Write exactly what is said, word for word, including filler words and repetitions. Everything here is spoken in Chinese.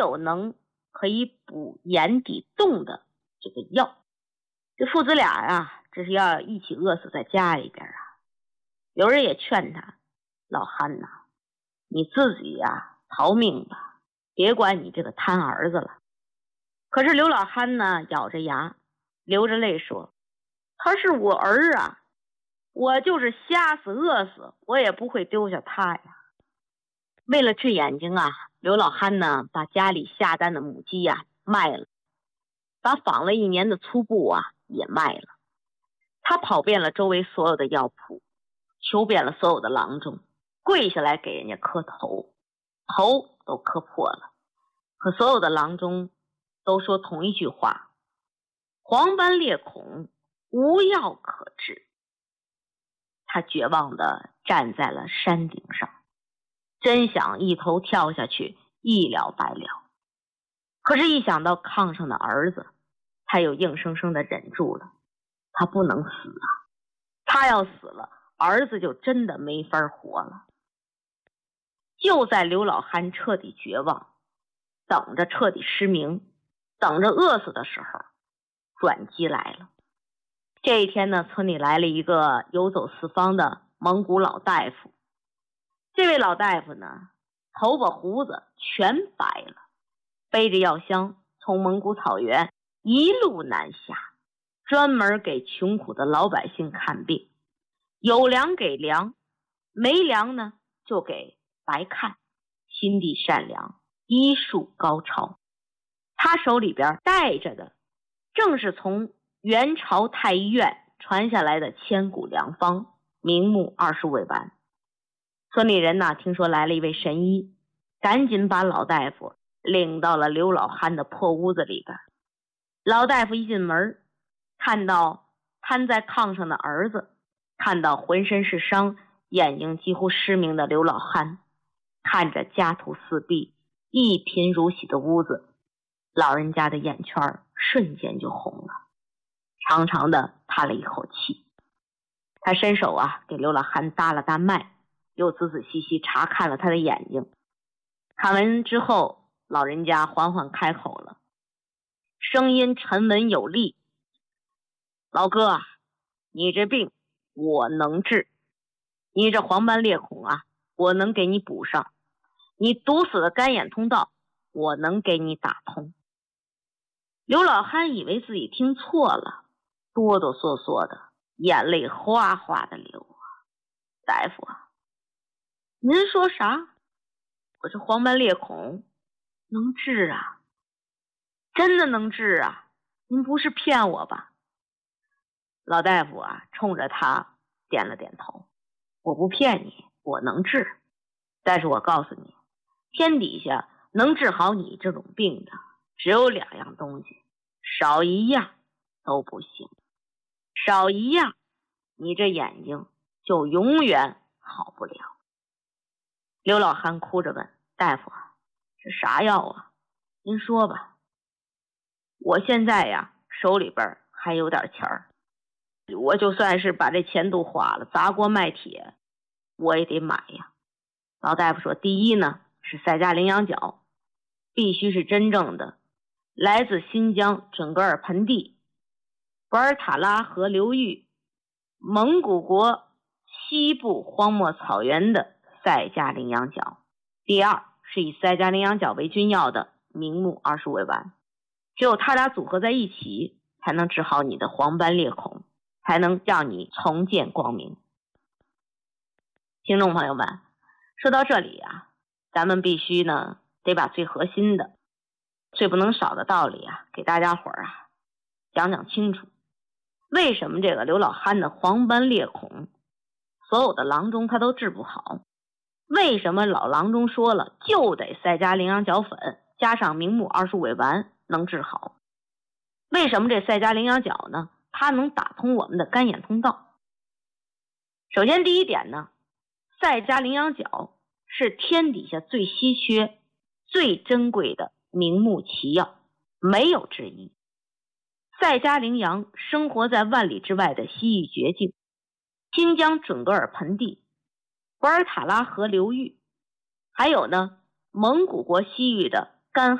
有能可以补眼底冻的这个药。这父子俩啊，这是要一起饿死在家里边啊。有人也劝他，老憨呐，你自己呀逃命吧，别管你这个贪儿子了。可是刘老憨呢，咬着牙流着泪说，他是我儿啊，我就是瞎死饿死我也不会丢下他呀。为了治眼睛啊，刘老憨呢把家里下蛋的母鸡呀、啊、卖了，把纺了一年的粗布啊也卖了。他跑遍了周围所有的药铺，求遍了所有的郎中，跪下来给人家磕头，头都磕破了。可所有的郎中都说同一句话，黄斑裂孔无药可治。他绝望地站在了山顶上，真想一头跳下去一了百了。可是一想到炕上的儿子，他又硬生生地忍住了。他不能死啊，他要死了，儿子就真的没法活了。就在刘老憨彻底绝望，等着彻底失明，等着饿死的时候，转机来了。这一天呢，村里来了一个游走四方的蒙古老大夫。这位老大夫呢，头发胡子全白了，背着药箱从蒙古草原一路南下，专门给穷苦的老百姓看病，有粮给粮，没粮呢就给白看，心地善良，医术高超。他手里边带着的正是从元朝太医院传下来的千古良方，明目二十味丸。村里人呢，听说来了一位神医，赶紧把老大夫领到了刘老憨的破屋子里边。老大夫一进门，看到瘫在炕上的儿子，看到浑身是伤，眼睛几乎失明的刘老憨，看着家徒四壁，一贫如洗的屋子，老人家的眼圈瞬间就红了，长长的叹了一口气。他伸手啊给刘老憨搭了搭脉，又仔仔细细查看了他的眼睛。看完之后，老人家缓缓开口了，声音沉稳有力，老哥啊，你这病我能治，你这黄斑裂孔啊，我能给你补上，你堵死的肝眼通道，我能给你打通。刘老憨以为自己听错了，哆哆嗦嗦的，眼泪哗哗的流啊。大夫啊，您说啥？我这黄斑裂孔能治啊，真的能治啊，您不是骗我吧？老大夫啊，冲着他点了点头，我不骗你，我能治。但是我告诉你，天底下能治好你这种病的只有两样东西，少一样都不行。少一样，你这眼睛就永远好不了。刘老憨哭着问，大夫啊，这啥药啊？您说吧。我现在呀，手里边还有点钱儿，我就算是把这钱都花了，砸锅卖铁，我也得买呀。老大夫说，第一呢是赛加羚羊角，必须是真正的来自新疆准噶尔盆地博尔塔拉河流域蒙古国西部荒漠草原的赛加羚羊角。第二是以赛加羚羊角为君药的明目二十味丸，只有它俩组合在一起，才能治好你的黄斑裂孔，才能让你重见光明。听众朋友们，说到这里啊，咱们必须呢得把最核心的最不能少的道理啊给大家伙儿啊讲讲清楚。为什么这个刘老憨的黄斑裂孔所有的郎中他都治不好？为什么老郎中说了就得赛加羚羊角粉加上明目二十味丸能治好？为什么这赛加羚羊角呢它能打通我们的肝眼通道？首先第一点呢，赛加羚羊角是天底下最稀缺最珍贵的明目奇药，没有之一。赛加羚羊生活在万里之外的西域绝境，新疆准噶尔盆地博尔塔拉河流域，还有呢蒙古国西域的